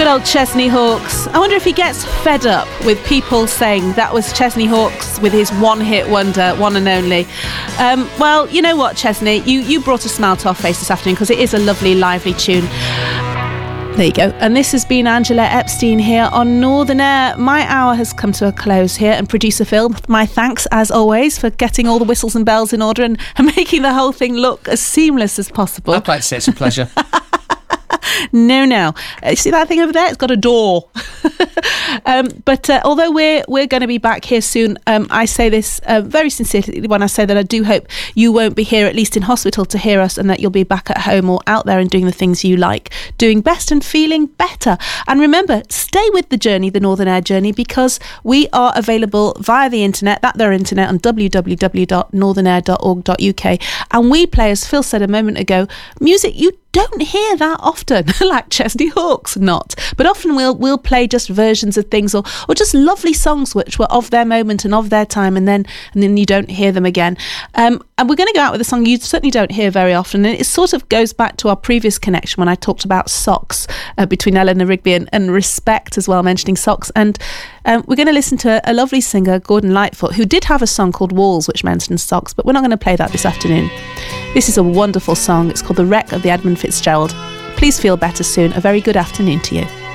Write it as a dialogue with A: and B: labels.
A: old Chesney Hawkes. I wonder if he gets fed up with people saying that was Chesney Hawkes with his one-hit wonder, one and only. Well, you know what, Chesney? You brought a smile to our face this afternoon because it is a lovely, lively tune. There you go. And this has been Angela Epstein here on Northern Air. My hour has come to a close here, and producer Phil, my thanks as always for getting all the whistles and bells in order and making the whole thing look as seamless as possible.
B: I'd like to say it's a pleasure.
A: No. You see that thing over there? It's got a door. But although we're going to be back here soon, I say this very sincerely when I say that I do hope you won't be here, at least in hospital, to hear us, and that you'll be back at home or out there and doing the things you like, doing best and feeling better. And remember, stay with the journey, the Northern Air journey, because we are available via the internet, their internet, on www.northernair.org.uk. And we play, as Phil said a moment ago, music you don't hear that often, like Chesney Hawkes not. But often we'll play just versions of things or just lovely songs which were of their moment and of their time, and then you don't hear them again. And we're going to go out with a song you certainly don't hear very often, and it sort of goes back to our previous connection when I talked about socks between Eleanor Rigby and respect as well, mentioning socks. And we're going to listen to a lovely singer, Gordon Lightfoot, who did have a song called Walls which mentions socks, but we're not going to play that this afternoon. This is a wonderful song. It's called The Wreck of the Edmund Fitzgerald. Please feel better soon. A very good afternoon to you.